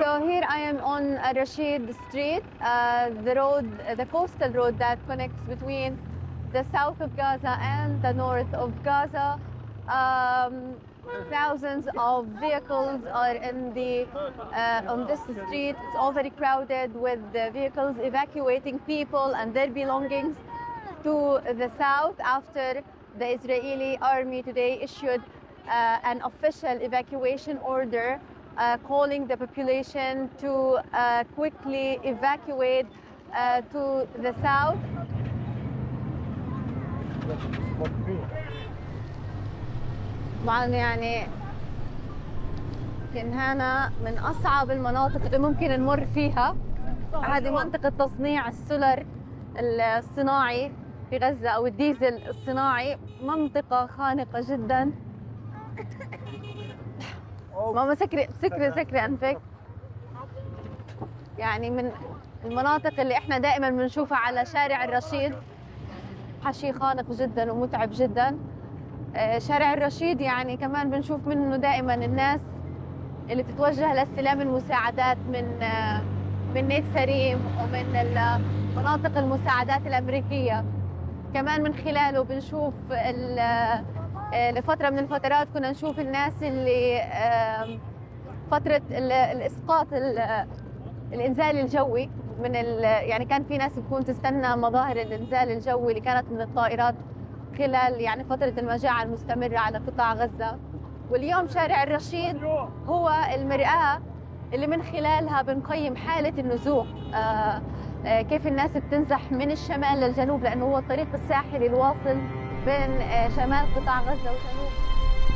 So here I am on Rashid Street, the coastal road that connects between the south of Gaza and the north of Gaza. Thousands of vehicles are on this street. It's all very crowded with the vehicles evacuating people and their belongings to the south after the Israeli army today issued an official evacuation order calling the population to quickly evacuate to the south. طبعا يعني يمكن هنا من أصعب المناطق اللي ممكن نمر فيها. هذه منطقة تصنيع السولر الصناعي في غزة أو الديزل الصناعي. منطقة خانقة جدا. ماما سكري أنفك. يعني من المناطق اللي احنا دائما بنشوفها على شارع الرشيد. حشي خانق جدا ومتعب جدا. شارع الرشيد يعني كمان بنشوف منه دائما الناس اللي بتتوجه لاستلام المساعدات من نيت سريم ومن مناطق المساعدات الأمريكية. كمان من خلاله بنشوف لفترة من الفترات كنا نشوف الناس اللي فترة الإسقاط الإنزال الجوي يعني كان في ناس بتكون تستنى مظاهر الإنزال الجوي اللي كانت من الطائرات خلال يعني فترة المجاعة المستمرة على قطاع غزة. واليوم شارع الرشيد هو المرآة اللي من خلالها بنقيم حالة النزوح. كيف الناس بتنزح من الشمال للجنوب، لأنه هو الطريق الساحلي الواصل بين شمال قطاع غزة وجنوب